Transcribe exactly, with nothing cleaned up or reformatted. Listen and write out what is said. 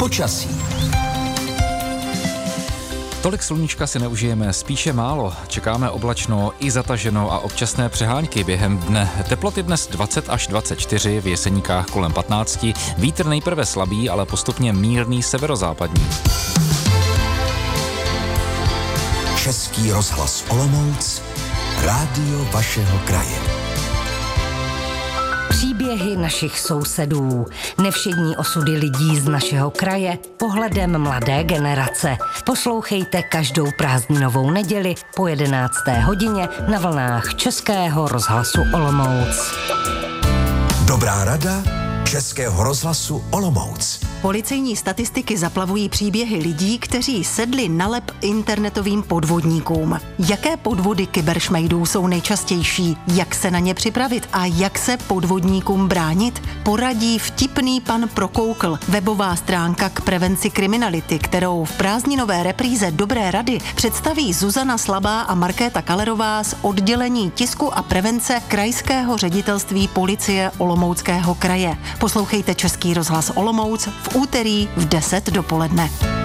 Počasí. Tolik sluníčka si neužijeme, spíše málo. Čekáme oblačno i zataženo a občasné přehánky během dne. Teploty dnes dvacet až dvacet čtyři, v Jeseníkách kolem patnáct. Vítr nejprve slabý, ale postupně mírný severozápadní. Český rozhlas Olomouc, rádio vašeho kraje. Příběhy našich sousedů, nevšední osudy lidí z našeho kraje, pohledem mladé generace. Poslouchejte každou prázdninovou neděli po jedenácté hodině na vlnách Českého rozhlasu Olomouc. Dobrá rada Českého rozhlasu Olomouc. Policejní statistiky zaplavují příběhy lidí, kteří sedli na lep internetovým podvodníkům. Jaké podvody kyberšmejdů jsou nejčastější? Jak se na ně připravit a jak se podvodníkům bránit? Poradí vtipný pan Prokoukl, webová stránka k prevenci kriminality, kterou v prázdninové repríze Dobré rady představí Zuzana Slabá a Markéta Kalerová z oddělení tisku a prevence Krajského ředitelství policie Olomouckého kraje. Poslouchejte Český rozhlas Olomouc v úterý v deset dopoledne.